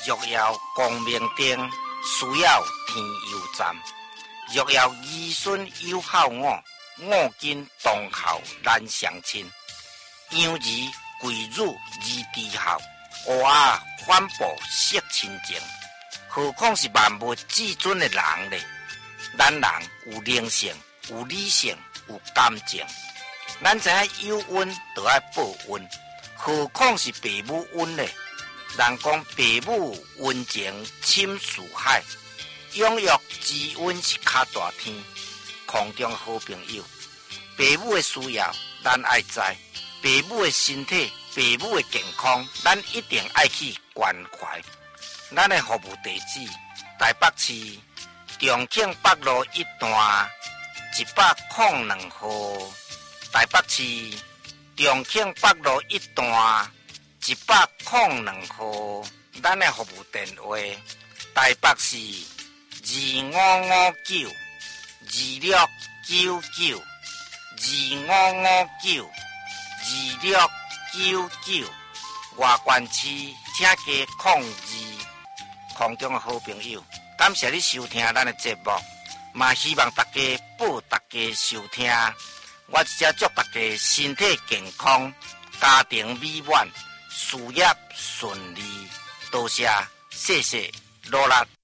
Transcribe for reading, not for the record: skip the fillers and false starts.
若要光明灯，需要天油站。若要儿孙有孝我，我今当孝难相亲。养儿贵辱而知孝，学啊反哺惜亲情。何况是万物至尊的人呢？咱人有灵性，有理性，有感情。咱知影有恩就要报恩，何况是父母恩呢？人讲父母恩情深似海，养育之恩是较大天。空中好朋友，父母的需要咱爱知，父母的身体、父母的健康，咱一定爱去关怀。咱的服务地址：台北市重庆北路1段102号。台北市重庆北路1段102号。咱的服务电话：台北市25592699。25592699。外县市请加02。空中的好朋友，感谢你收听咱的节目，嘛希望大家报大家收听。我只祝大家身体健康，家庭美满，事业顺利。多谢，谢谢，努力。